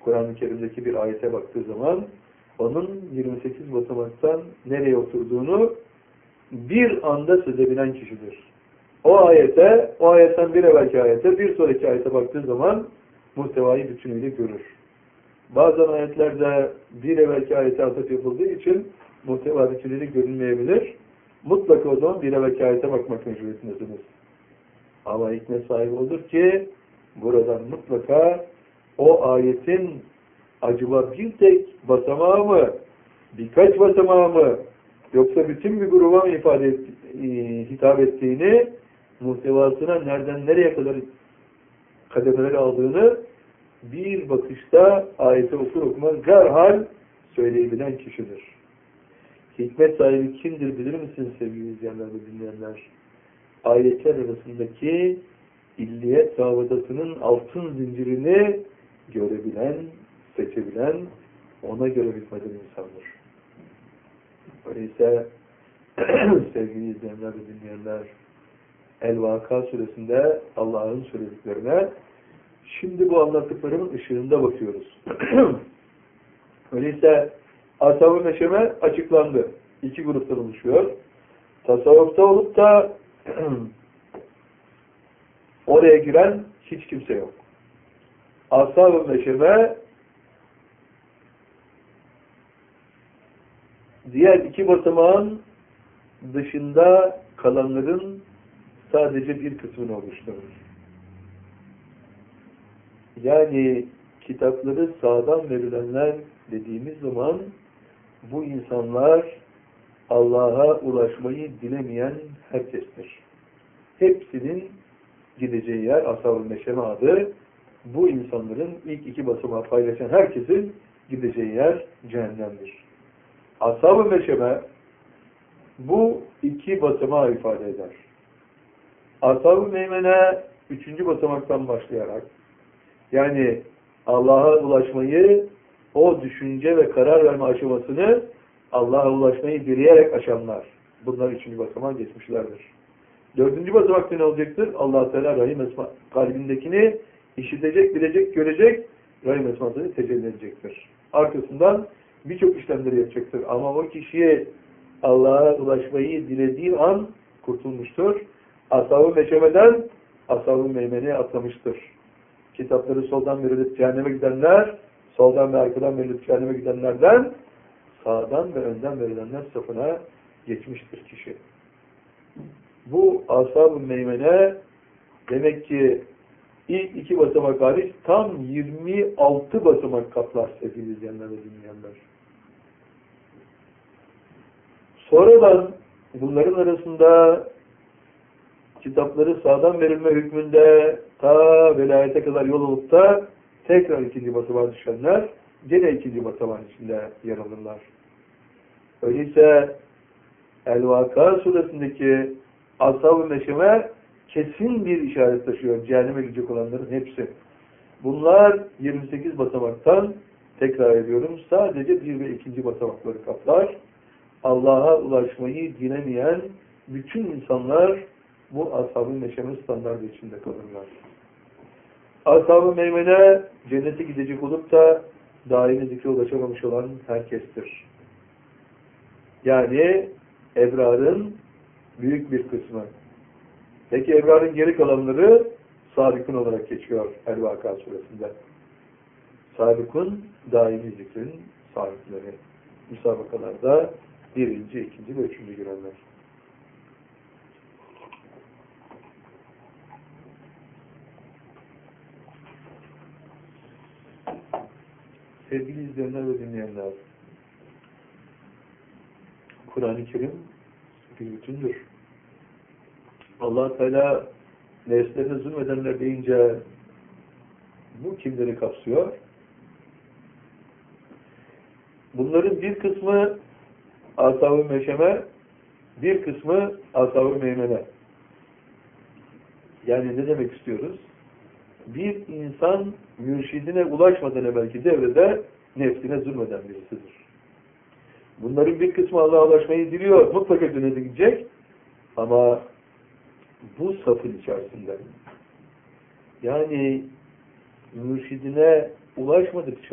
Kur'an-ı Kerim'deki bir ayete baktığı zaman onun 28 basamaktan nereye oturduğunu bir anda sezebilen kişidir. O ayetten bir evvelki ayete, bir sonraki ayete baktığı zaman muhtevayı bütünüyle görür. Bazen ayetlerde bir evvelki ayete atıf yapıldığı için muhteva bütünüyle görünmeyebilir. Mutlaka o zaman bir evvelki ayete bakmak mecburiyetindesiniz. Ama hikmet sahibi odur ki buradan mutlaka o ayetin acaba bir tek basamağı mı, birkaç basamağı mı, yoksa bütün bir gruba mı hitap ettiğini, muhtevasına nereden nereye kadar kademeleri aldığını bir bakışta ayeti okur okumaz derhal söyleyebilen kişidir. Hikmet sahibi kimdir bilir misiniz sevgili izleyenler ve dinleyenler? Ayetler arasındaki illiyet rabıtasının altın zincirini görebilen, seçebilen, ona göre hükmeden insandır. Öyleyse sevgili izleyenler ve dinleyenler, El-Vaka suresinde Allah'ın söylediklerine şimdi bu anlattıklarımın ışığında bakıyoruz. Öyleyse Ashab-ı Meşeme açıklandı. İki gruptan oluşuyor. Tasavvufta olup da oraya giren hiç kimse yok. Ashab-ı Meşeme diğer iki basamağın dışında kalanların sadece bir kısmını oluşturur. Yani kitapları sağdan verilenler dediğimiz zaman bu insanlar Allah'a ulaşmayı dilemeyen herkestir. Hepsinin gideceği yer Ashab-ı Meşeme adı. Bu insanların ilk iki basamağı paylaşan herkesin gideceği yer cehennemdir. Ashab-ı Meşeme bu iki basamağı ifade eder. Ashab-ı Meymene üçüncü basamaktan başlayarak yani Allah'a ulaşmayı, o düşünce ve karar verme aşamasını Allah'a ulaşmayı dileyerek aşanlar. Bunlar üçüncü basamağa geçmişlerdir. Dördüncü basamakta ne olacaktır? Allah-u Teala Rahim Esma kalbindekini işitecek, bilecek, görecek, Rahim Esma'sını tecelli edecektir. Arkasından birçok işlemleri yapacaktır. Ama o kişiye Allah'a ulaşmayı dilediği an kurtulmuştur. Ashab-ı Meşeme'den Ashab-ı Meymene'ye atlamıştır. Kitapları soldan verilip cehenneme gidenler, soldan ve arkadan verilip cehenneme gidenlerden sağdan ve önden verilenler safına geçmiştir kişi. Bu Ashab-ı Meymene demek ki ilk iki basamak hariç tam 26 basamak kaplar sevgili izleyenler ve dinleyenler. Sonradan bunların arasında kitapları sağdan verilme hükmünde ta velayete kadar yol olup da tekrar ikinci basamağa düşenler gene ikinci basamağın içinde yer alırlar. Öyleyse El-Vaka suresindeki Ashab-ı Meşeme kesin bir işaret taşıyor. Cehenneme gidecek olanların hepsi. Bunlar 28 basamaktan tekrar ediyorum. Sadece bir ve ikinci basamakları kaplar. Allah'a ulaşmayı dilemeyen bütün insanlar bu Ashab-ı Meşeme standartı içinde kalırlar. Ashab-ı Meymene cennete gidecek olup da daimi zikre ulaşamamış olan herkestir. Yani ebrarın büyük bir kısmı. Peki ebrarın geri kalanları sabikun olarak geçiyor El-Vaka suresinde. Sabikun daimi zikrin sahipleri. Müsabakalarda birinci, ikinci ve üçüncü girenler. Sevgili izleyenler ve dinleyenler, Kur'an-ı Kerim bir bütündür. Allah Teala nefslerine zulmedenler deyince bu kimleri kapsıyor? Bunların bir kısmı Ashab-ı Meşeme, bir kısmı Ashab-ı Meymene. Yani ne demek istiyoruz? Bir insan mürşidine ulaşmadan evvelki devrede nefsine zulmeden birisidir. Bunların bir kısmı Allah'a ulaşmayı diliyor. Mutlaka cennete gidecek. Ama bu safın içerisinde yani mürşidine ulaşmadıkça